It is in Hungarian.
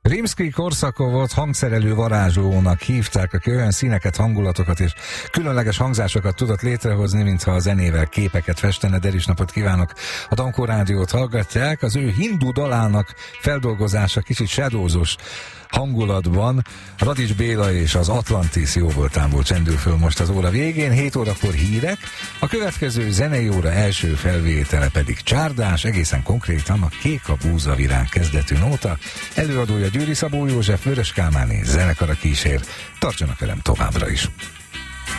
Rimszkij-Korsakovot hangszerelő varázslónak hívták, aki olyan színeket, hangulatokat és különleges hangzásokat tudott létrehozni, mintha a zenével képeket festene. Deris napot kívánok! A Dankó Rádiót hallgatják. Az ő hindu dalának feldolgozása kicsit shadowzós hangulatban. Radics Béla és az Atlantis jóvoltámból csendül föl most az óra végén. 7 órakor hírek, a következő zenei óra első felvétele pedig csárdás, egészen konkrétan a Kék a búza virág kezdetű nóta. Előadója Győri Szabó József, Vörös Kálmán és zenekara kísér. Tartsanak velem továbbra is!